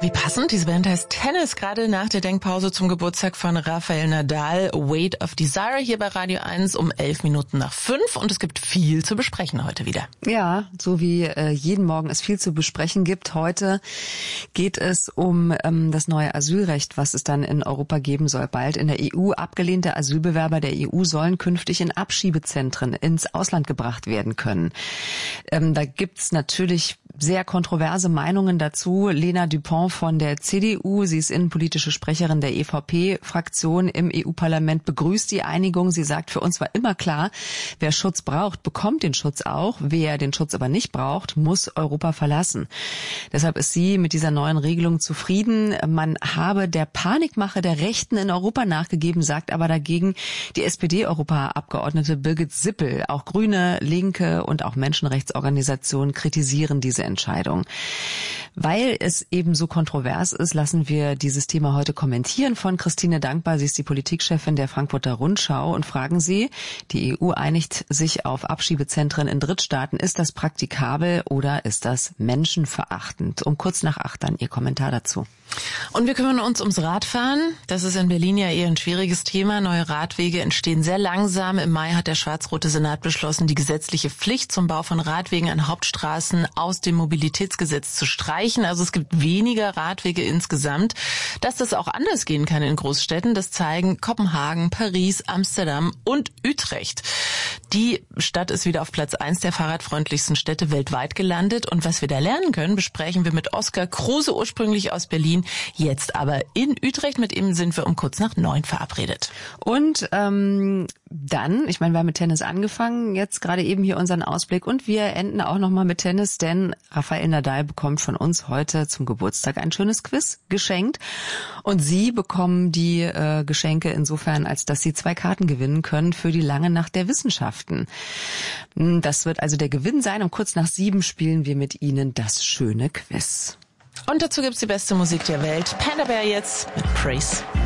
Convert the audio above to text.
Wie passend, diese Band heißt Tennis, gerade nach der Denkpause zum Geburtstag von Rafael Nadal, Weight of Desire, hier bei Radio 1 um 5:11 und es gibt viel zu besprechen heute wieder. Ja, so wie jeden Morgen es viel zu besprechen gibt. Heute geht es um das neue Asylrecht, was es dann in Europa geben soll. Bald in der EU abgelehnte Asylbewerber der EU sollen künftig in Abschiebezentren ins Ausland gebracht werden können. Da gibt's natürlich sehr kontroverse Meinungen dazu. Lena Dupont von der CDU, sie ist innenpolitische Sprecherin der EVP-Fraktion im EU-Parlament, begrüßt die Einigung. Sie sagt, für uns war immer klar, wer Schutz braucht, bekommt den Schutz auch. Wer den Schutz aber nicht braucht, muss Europa verlassen. Deshalb ist sie mit dieser neuen Regelung zufrieden. Man habe der Panikmache der Rechten in Europa nachgegeben, sagt aber dagegen die SPD-Europaabgeordnete Birgit Sippel. Auch Grüne, Linke und auch Menschenrechtsorganisationen kritisieren diese Entscheidung. Weil es eben so kontrovers ist, lassen wir dieses Thema heute kommentieren von Christine Dankbar. Sie ist die Politikchefin der Frankfurter Rundschau und fragen Sie, die EU einigt sich auf Abschiebezentren in Drittstaaten. Ist das praktikabel oder ist das menschenverachtend? Um kurz nach 8 dann Ihr Kommentar dazu. Und wir kümmern uns ums Radfahren. Das ist in Berlin ja eher ein schwieriges Thema. Neue Radwege entstehen sehr langsam. Im Mai hat der schwarz-rote Senat beschlossen, die gesetzliche Pflicht zum Bau von Radwegen an Hauptstraßen aus dem Mobilitätsgesetz zu streichen. Also es gibt weniger Radwege insgesamt. Dass das auch anders gehen kann in Großstädten, das zeigen Kopenhagen, Paris, Amsterdam und Utrecht. Die Stadt ist wieder auf Platz 1 der fahrradfreundlichsten Städte weltweit gelandet. Und was wir da lernen können, besprechen wir mit Oskar Kruse, ursprünglich aus Berlin, jetzt aber in Utrecht. Mit ihm sind wir um kurz nach 9 verabredet. Und dann, ich meine, wir haben mit Tennis angefangen, jetzt gerade eben hier unseren Ausblick und wir enden auch nochmal mit Tennis, denn Rafael Nadal bekommt von uns heute zum Geburtstag ein schönes Quiz geschenkt und Sie bekommen die Geschenke insofern, als dass Sie 2 Karten gewinnen können für die lange Nacht der Wissenschaften. Das wird also der Gewinn sein. Um kurz nach 7 spielen wir mit Ihnen das schöne Quiz. Und dazu gibt's die beste Musik der Welt. Panda Bear jetzt mit Praise.